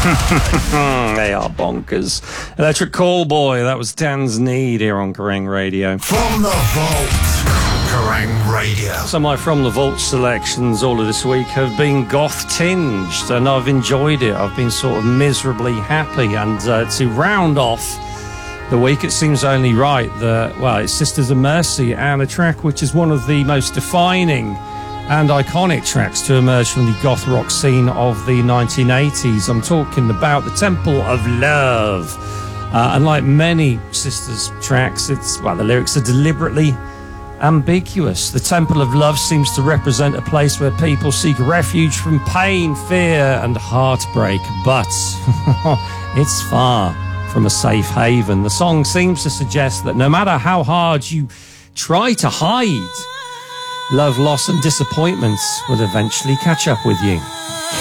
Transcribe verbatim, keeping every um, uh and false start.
They are bonkers. Electric Callboy, that was Dan's Need here on Kerrang Radio. From the Vault, Kerrang Radio. Some of my From the Vault selections all of this week have been goth-tinged, and I've enjoyed it. I've been sort of miserably happy, and uh, to round off the week, it seems only right that, well, it's Sisters of Mercy, and a track which is one of the most defining and iconic tracks to emerge from the goth rock scene of the nineteen eighties. I'm talking about the Temple of Love. Uh, and like many Sisters tracks, it's, well, the lyrics are deliberately ambiguous. The Temple of Love seems to represent a place where people seek refuge from pain, fear, and heartbreak, but it's far from a safe haven. The song seems to suggest that no matter how hard you try to hide, love, loss, and disappointments will eventually catch up with you.